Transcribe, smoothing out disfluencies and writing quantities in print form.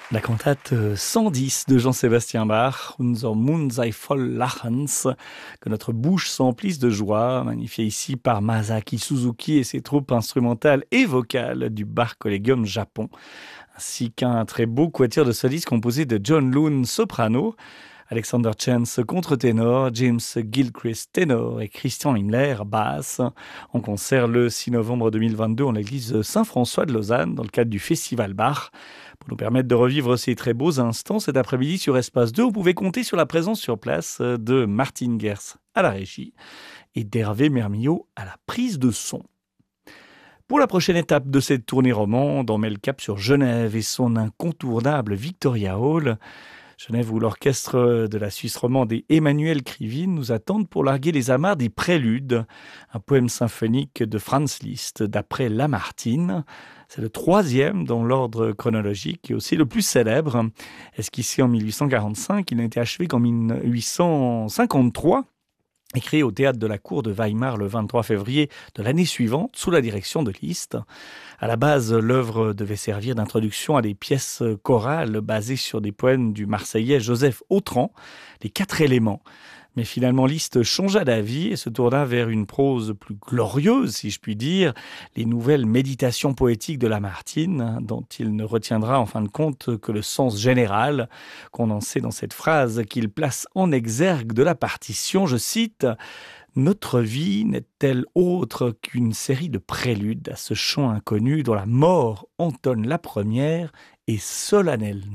La cantate 110 de Jean-Sébastien Bach, Unser Mund sei voll Lachens, que notre bouche s'emplisse de joie, magnifiée ici par Masaki Suzuki et ses troupes instrumentales et vocales du Bach Collegium Japon, ainsi qu'un très beau quatuor de solistes composé de John Loon soprano, Alexander Chance contre-ténor, James Gilchrist ténor et Christian Himmler basse, en concert le 6 novembre 2022 en l'église Saint-François de Lausanne dans le cadre du Festival Bach. Pour nous permettre de revivre ces très beaux instants cet après-midi sur Espace 2, vous pouvez compter sur la présence sur place de Martine Gers à la régie et d'Hervé Mermillot à la prise de son. Pour la prochaine étape de cette tournée romande, on met le cap sur Genève et son incontournable Victoria Hall. Genève où l'orchestre de la Suisse romande et Emmanuel Krivine nous attendent pour larguer les amarres des Préludes, un poème symphonique de Franz Liszt d'après Lamartine. C'est le troisième dans l'ordre chronologique et aussi le plus célèbre. Esquissé en 1845, il n'a été achevé qu'en 1853. Écrit au théâtre de la Cour de Weimar le 23 février de l'année suivante, sous la direction de Liszt. À la base, l'œuvre devait servir d'introduction à des pièces chorales basées sur des poèmes du Marseillais Joseph Autran, les 4 éléments. Mais finalement, Liszt changea d'avis et se tourna vers une prose plus glorieuse, si je puis dire, les nouvelles méditations poétiques de Lamartine, dont il ne retiendra en fin de compte que le sens général, condensé dans cette phrase qu'il place en exergue de la partition, je cite « Notre vie n'est-elle autre qu'une série de préludes à ce chant inconnu dont la mort entonne la première et solennelle note ?»